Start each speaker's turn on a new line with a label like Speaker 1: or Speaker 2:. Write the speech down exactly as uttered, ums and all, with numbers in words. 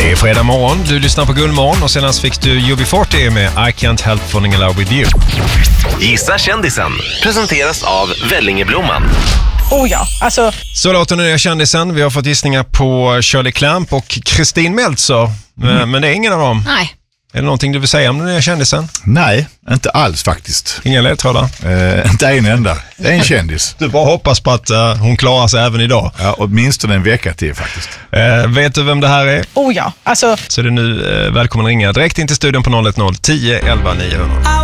Speaker 1: Det är fredag morgon, du lyssnar på Guldmorgon och senast fick du U B fyrtio med I Can't Help Falling in Love With You.
Speaker 2: Gissa kändisen presenteras av Vellingeblomman.
Speaker 3: Oh ja, alltså...
Speaker 1: Så låter den nya kändisen. Vi har fått gissningar på Shirley Clamp och Kristin Meltzer. Mm. Men det är ingen av dem.
Speaker 3: Nej.
Speaker 1: Är det någonting du vill säga om den nya kändisen?
Speaker 4: Nej, inte alls faktiskt.
Speaker 1: Inga ledtrådar?
Speaker 4: Eh, inte en enda. Det är en kändis.
Speaker 1: Du bara hoppas på att uh, hon klarar sig även idag.
Speaker 4: Ja, åtminstone en vecka till faktiskt.
Speaker 1: Eh, vet du vem det här är?
Speaker 3: Oh ja, alltså...
Speaker 1: Så det är nu eh, välkommen ringa direkt in till studion på noll ett noll tio elva niohundra.